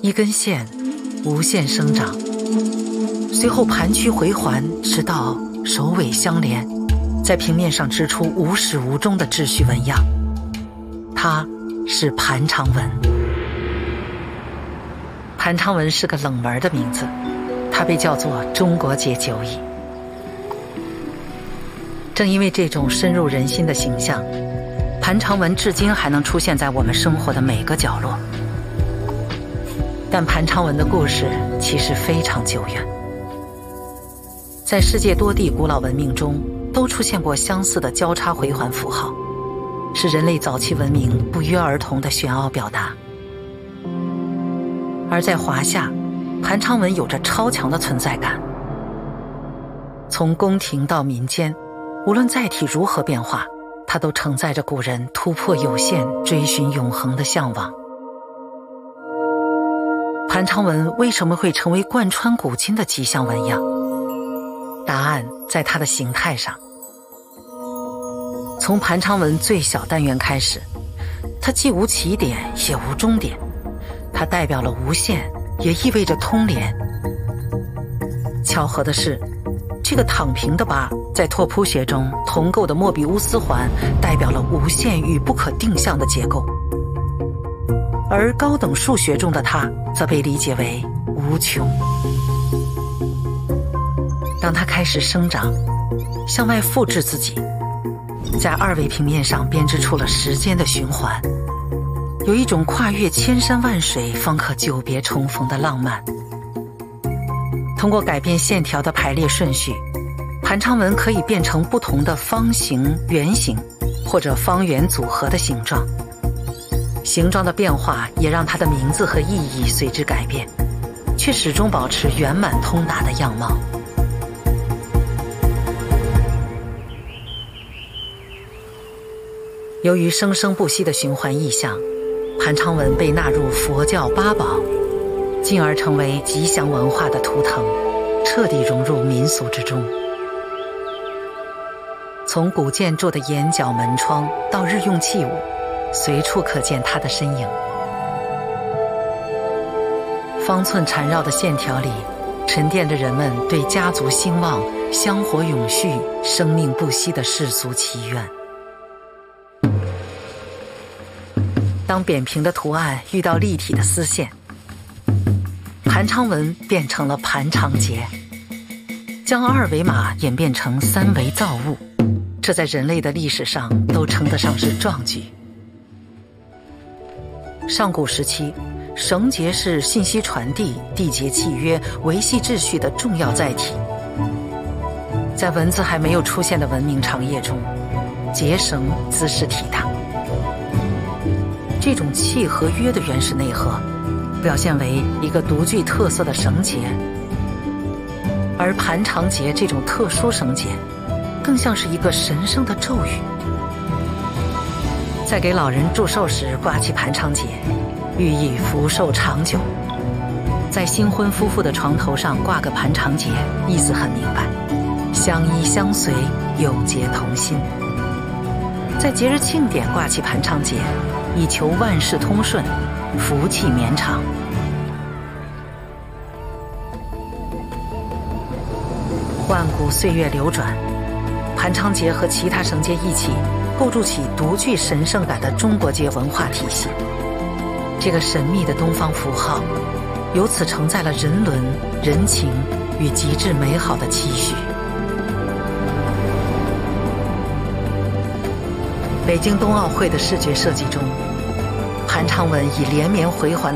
一根线无限生长，随后盘曲回环，直到首尾相连，在平面上织出无始无终的秩序纹样。它是盘长纹。盘长纹是个冷门的名字，它被叫做中国结久矣。正因为这种深入人心的形象，盘长纹至今还能出现在我们生活的每个角落。但盘长纹的故事其实非常久远，在世界多地古老文明中都出现过相似的交叉回环符号，是人类早期文明不约而同的玄奥表达。而在华夏，盘长纹有着超强的存在感。从宫廷到民间，无论载体如何变化，它都承载着古人突破有限、追寻永恒的向往。盘长纹为什么会成为贯穿古今的吉祥纹样？答案在它的形态上。从盘长纹最小单元开始，它既无起点也无终点，它代表了无限，也意味着通联。巧合的是，这个躺平的八在拓扑学中同构的莫比乌斯环代表了无限与不可定向的结构，而高等数学中的它则被理解为无穷。当它开始生长，向外复制自己，在二维平面上编织出了时间的循环，有一种跨越千山万水方可久别重逢的浪漫。通过改变线条的排列顺序，盘长纹可以变成不同的方形、圆形或者方圆组合的形状。形状的变化也让它的名字和意义随之改变，却始终保持圆满通达的样貌。由于生生不息的循环意象，盘长纹被纳入佛教八宝，进而成为吉祥文化的图腾，彻底融入民俗之中。从古建筑的檐角门窗到日用器物，随处可见它的身影。方寸缠绕的线条里，沉淀着人们对家族兴旺、香火永续、生命不息的世俗祈愿。当扁平的图案遇到立体的丝线，盘长纹变成了盘长结，将二维码演变成三维造物，这在人类的历史上都称得上是壮举。上古时期，绳结是信息传递、缔结契约、维系秩序的重要载体。在文字还没有出现的文明长夜中，结绳姿势体大。这种契和约的原始内核，表现为一个独具特色的绳结，而盘长结这种特殊绳结，更像是一个神圣的咒语。在给老人祝寿时挂起盘长结，寓意福寿长久。在新婚夫妇的床头上挂个盘长结，意思很明白，相依相随，有结同心。在节日庆典挂起盘长结，以求万事通顺，福气绵长。万古岁月流转，盘长结和其他绳结一起，构筑起独具神圣感的中国结文化体系。这个神秘的东方符号，由此承载了人伦、人情与极致美好的期许。北京冬奥会的视觉设计中，盘长纹以连绵回环